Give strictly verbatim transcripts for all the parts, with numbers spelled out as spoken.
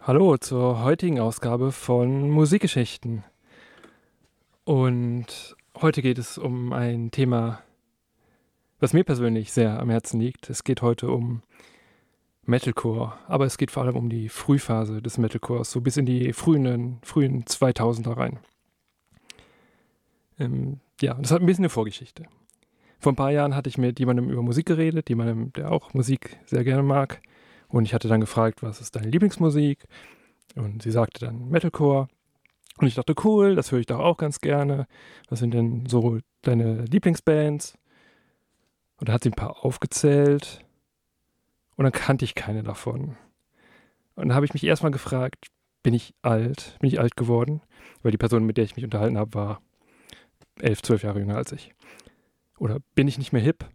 Hallo zur heutigen Ausgabe von Musikgeschichten. Und heute geht es um ein Thema, was mir persönlich sehr am Herzen liegt. Es geht heute um Metalcore, aber es geht vor allem um die Frühphase des Metalcores, so bis in die frühen, frühen zweitausender rein. Ähm, ja, das hat ein bisschen eine Vorgeschichte. Vor ein paar Jahren hatte ich mit jemandem über Musik geredet, jemandem, der auch Musik sehr gerne mag. Und ich hatte dann gefragt, was ist deine Lieblingsmusik? Und sie sagte dann Metalcore. Und ich dachte, cool, das höre ich doch auch ganz gerne. Was sind denn so deine Lieblingsbands? Und da hat sie ein paar aufgezählt. Und dann kannte ich keine davon. Und dann habe ich mich erstmal gefragt, bin ich alt? Bin ich alt geworden? Weil die Person, mit der ich mich unterhalten habe, war elf, zwölf Jahre jünger als ich. Oder bin ich nicht mehr hip?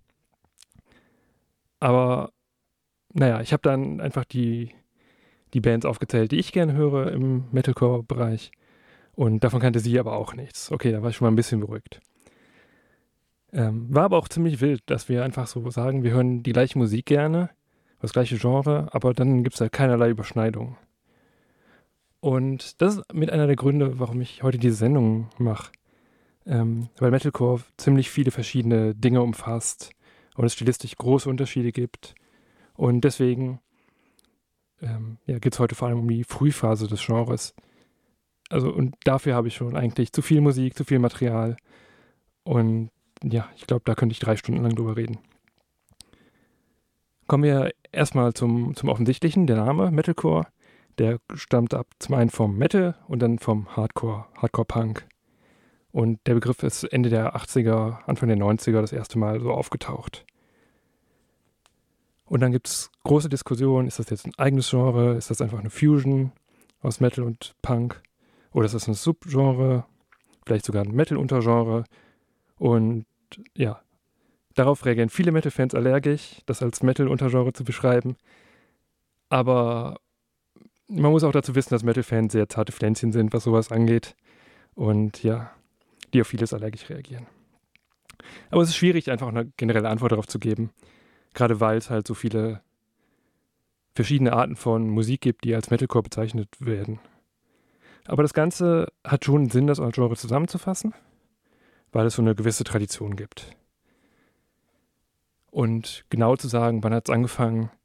Aber naja, ich habe dann einfach die, die Bands aufgezählt, die ich gerne höre im Metalcore-Bereich. Und davon kannte sie aber auch nichts. Okay, da war ich schon mal ein bisschen beruhigt. Ähm, war aber auch ziemlich wild, dass wir einfach so sagen, wir hören die gleiche Musik gerne, das gleiche Genre, aber dann gibt es halt keinerlei Überschneidung. Und das ist mit einer der Gründe, warum ich heute diese Sendung mache. Ähm, weil Metalcore ziemlich viele verschiedene Dinge umfasst und es stilistisch große Unterschiede gibt. Und deswegen ähm, ja, geht es heute vor allem um die Frühphase des Genres. Also, und dafür habe ich schon eigentlich zu viel Musik, zu viel Material. Und ja, ich glaube, da könnte ich drei Stunden lang drüber reden. Kommen wir erstmal zum, zum Offensichtlichen, der Name Metalcore. Der stammt ab zum einen vom Metal und dann vom Hardcore, Hardcore-Punk. Und der Begriff ist Ende der achtziger, Anfang der neunziger das erste Mal so aufgetaucht. Und dann gibt es große Diskussionen, ist das jetzt ein eigenes Genre, ist das einfach eine Fusion aus Metal und Punk? Oder ist das ein Subgenre, vielleicht sogar ein Metal-Untergenre? Und ja, darauf reagieren viele Metal-Fans allergisch, das als Metal-Untergenre zu beschreiben. Aber man muss auch dazu wissen, dass Metal-Fans sehr zarte Pflänzchen sind, was sowas angeht. Und ja, die auf vieles allergisch reagieren. Aber es ist schwierig, einfach eine generelle Antwort darauf zu geben. Gerade weil es halt so viele verschiedene Arten von Musik gibt, die als Metalcore bezeichnet werden. Aber das Ganze hat schon einen Sinn, das als Genre zusammenzufassen, weil es so eine gewisse Tradition gibt. Und genau zu sagen, wann hat es angefangen,